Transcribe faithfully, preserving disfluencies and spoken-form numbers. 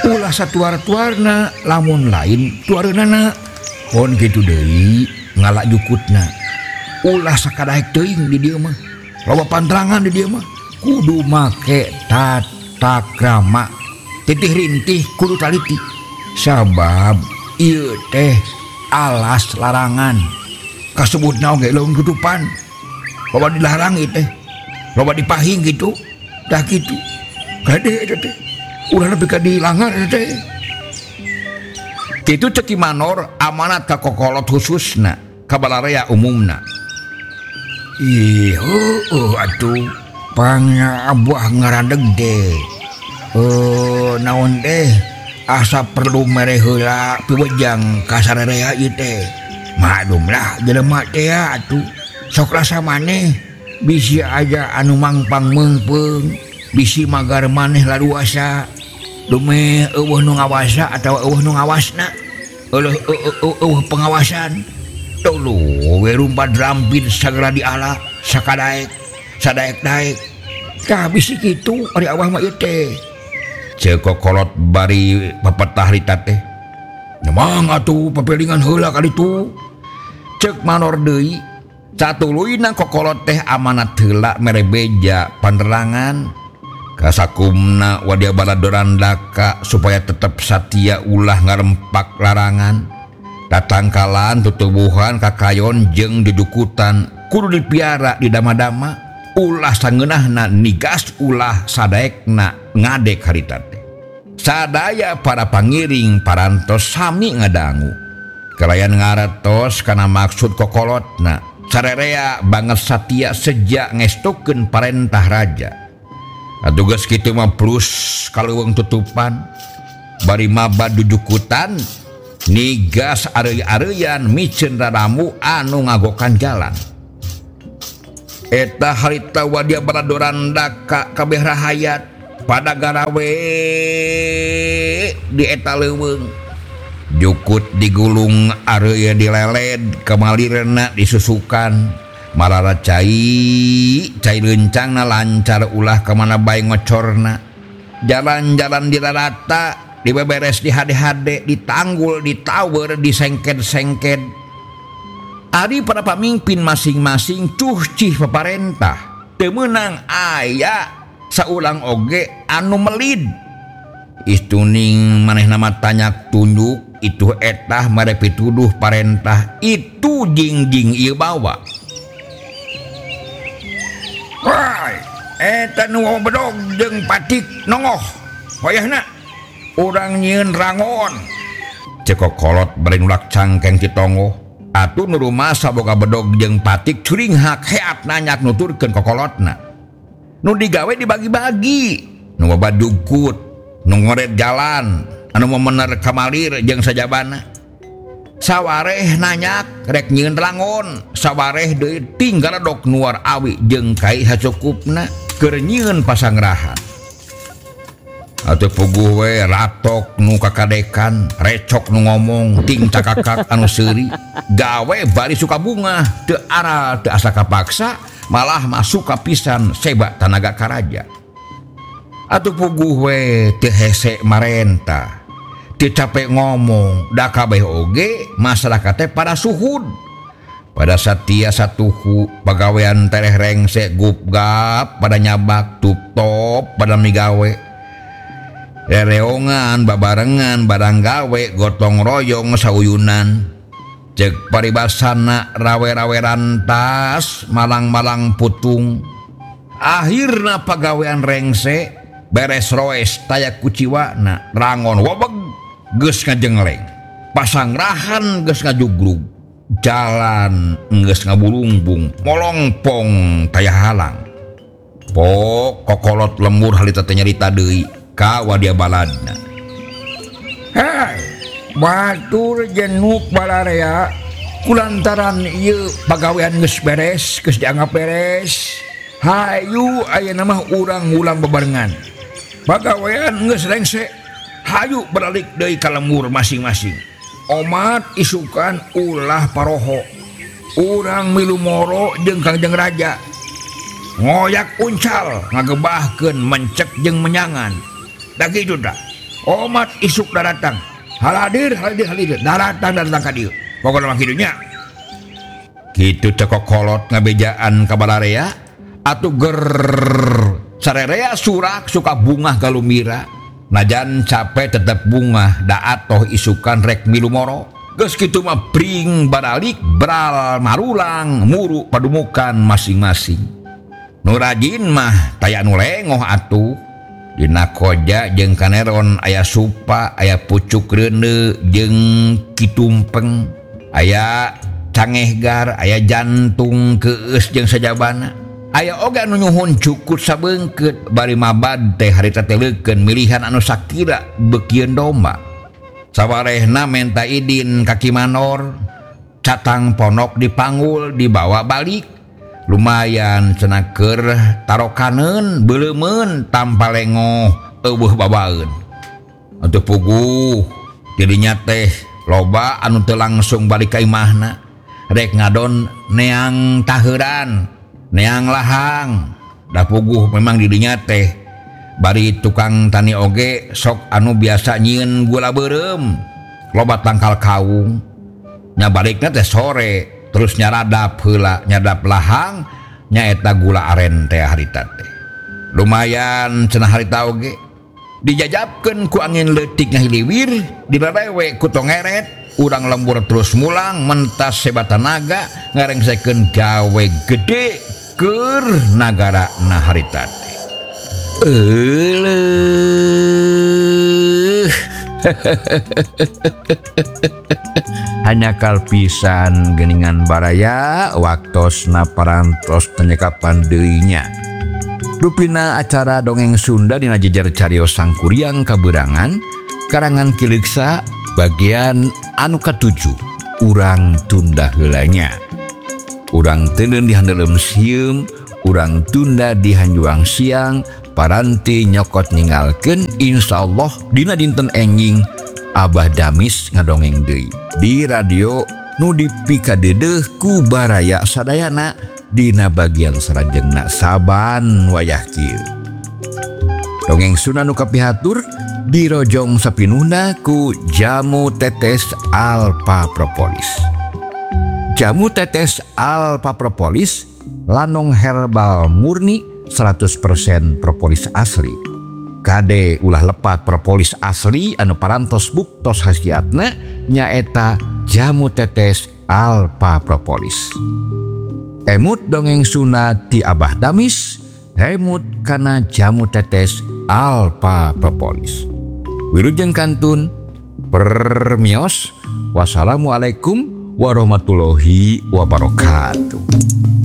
ulah satuar-tuarna lamun lain tuareunana pon kitu deui ngalak jukutna ulah sakadaek teuing di dieu mah loba pantrangan di dieu mah kudu make tata krama titih rintih kudu taliti sabab ieu teh alas larangan kasebutna oge lamun kutupan loba dilarang ieu teh loba dipahing gitu dah gitu gade eta teh ulah nepi ka dilanggar eta teh kitu ceki manor amanat ka kokolot khususna ka balarea umumna ih heueuh atuh pangnya abuah ngaradeg teh eh naon teh asa perlu mere heula piwejang ka sararea ieu teh maklum lah jelema teh atuh sok rasa maneh bisi aja anu mangpang meungpeung bisi magar maneh laluasa dume eueuh nu ngawasa atawa eueuh nu ngawasna eueuh eueuh pengawasan tulu we rumpad rampin sagara di ala sakadaek sadaek-daek tah bisi kitu ari awah mah ieu teh ceuk kokolot bari papetah rita teh memang atuh papelingan heula ka ditu ceuk manor deui satuluyna kokolot teh amanat heula mere beja panerangan kasakumna wadia baladorandaka supaya tetap satia ulah ngarempak larangan tatangkalan tutubuhan kakayon jeung didukutan kudu dipiara di dama-dama ulah sangeunahna nigas ulah sadaekna ngadek harita teh sadaya para pangiring parantos sami ngadangu kalayan ngaratos kana maksud kokolotna sarerea banget satia sejak ngestokeun parentah raja atugas kitu mah plus kaleuweung tutupan bari maba dudukutan nigas areuy-areuyan miceun raramu anu ngagokan jalan eta harita wadia baladorandaka kabeh rahayat pada garawe di eta leuweung jukut digulung areuy dileled kamalirna disusukan marara cai cai leuncangna lancar ulah kemana bae ngocorna jalan-jalan dirarata dibeberes di hade-hade ditanggul ditawer disengked-sengked ari para pamimpin masing-masing cuh cih paparentah teu meunang aya saulang oge anu melid istuning manehna mah tanyak tunjuk itu etah mere pituduh parentah itu jing-jing ieu bawa wai eta nu bedog jeung patik nongoh wayahna urang nyieun rangon ceuk kokolot bari nulak cangkeng citongo atuh nu rumasa boga bedog jeung patik curing hak heat nanyak nuturkeun kokolotna nu digawe dibagi-bagi nu loba dukut nu ngoret jalan anu memener kamalir jeung sajabana sawareh nanyak rek nyieun rangon sawareh deui tinggal dok nuar awi jeung kai hacukupna keur nyieun pasangrahan atuh puguh we ratok nu kakadekan recok nu ngomong ting cakakak anu seuri gawe bari suka bunga teu ara teu asa kapaksa malah masuk kapisan seba tanaga karaja atuh puguh we teu hese marentah teu capek ngomong da kabeh oge masyarakat teh pada suhud pada satia satuhu pagawean tereh rengse gupgap pada nyabak tup top pada migawe rereongan babarengan barang gawe gotong royong sauyunan cek paribasana rawe-rawe rantas malang-malang putung akhirna pagawean rengse beres roes tayak kuciwana rangon wabeg geus ngajengleng pasangrahan geus ngajugrug jalan geus ngabulungbung molongpong taya halang pok kokolot lembur halita teh nyarita deui ka wadia baladna hai batur jenuk balarea kulantaran ieu pagawean geus beres geus dianggap beres hayu ayeuna mah urang ngulang bebarengan pagawean geus rengse hayu beralik deui ka lembur masing-masing omat isukan ulah paroho urang milu moro jeung Kangjeng Raja ngoyak uncal ngagebahkeun mencek jeung menyangan da kitu da Omat isuk daratang. Haladir, haladir, haladir. Daratang, daratang ka dieu. Pokona mah kidunya. Kitu teh kokolot ngabejaan ka balarea atuh ger sarerea surak suka bungah galumira. Najan capek tetep bungah da atoh isukan rek milu moro. Geus kitu mah pring baralik bral marulang muru padumukan masing-masing. Nu rajin mah taya nu lengoh atuh. Dina koja jeung kaneron aya supa, aya pucuk reuneu jeung kitumpeng, aya cangehgar, aya jantung keus jeung sajabana. Aya oge anu nyuhun cukut sabeungkeut bari mabad teh harita teh leukeun milihan anu sakira beukieun domba. Sawarehna menta idin kaki manor, catang ponok dipanggul dibawa balik. Lumayan cenah keur tarokaneun beuleumeun tanpa lengoh eueuh babaeun. Atuh puguh didinya teh loba anu teu langsung balik ka imahna rek ngadon neang taheuran, neang lahang. Da puguh memang didinya teh bari tukang tani oge sok anu biasa nyieun gula beureum, loba tangkal kaung. Nya balikna teh sore terus nyaradap heula nyadap lahang nyaeta gula aren teh harita teh. Lumayan cenah harita oge dijajabkeun ku angin leutik ngahiliwir dilerewe ku tongeret urang lembur terus mulang mentas sebata naga ngarengsekeun gawe gede keur nagara na harita teh. Euleuh hanya kalpisan geningan baraya waktosna parantos tenyekapan deuinya. Rupina acara dongeng Sunda dina jejer cariyos sangkuriang kaberangan karangan Kiliksa bagian anu katujuh urang tunda heulanya. Urang teuneun di handelem sieum, urang tunda di hanjuang siang, paranti nyokot ningalkeun insyaallah dina dinten enjing Abah Damis ngadongeng deui di radio nu dipikadeudeuh ku baraya sadayana dina bagian sarajengna saban wayah kieu. Dongeng Sunda nu kapihatur dirojong sapinuhna ku Jamu Tetes Alpha Propolis. Jamu Tetes Alpha Propolis lanong herbal murni seratus persen propolis asli. Kade ulah lepat propolis asli anu parantos buktos khasiatna nyaeta Jamu Tetes Alpha Propolis. Emut dongeng Sunda ti Abah Damis, hemut kana Jamu Tetes Alpha Propolis. Wilujeng kantun permios. Wassalamualaikum warahmatullahi wabarakatuh.